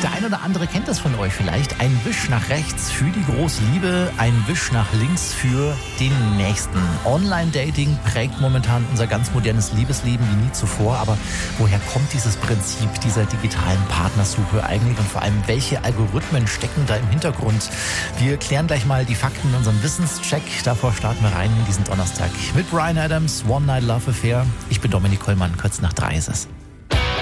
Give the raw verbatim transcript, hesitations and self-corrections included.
Der ein oder andere kennt das von euch vielleicht. Ein Wisch nach rechts für die große Liebe, ein Wisch nach links für den nächsten. Online-Dating prägt momentan unser ganz modernes Liebesleben wie nie zuvor. Aber woher kommt dieses Prinzip dieser digitalen Partnersuche eigentlich? Und vor allem, welche Algorithmen stecken da im Hintergrund? Wir klären gleich mal die Fakten in unserem Wissenscheck. Davor starten wir rein in diesen Donnerstag mit Bryan Adams, One Night Love Affair. Ich bin Dominik Kollmann, kurz nach drei ist es.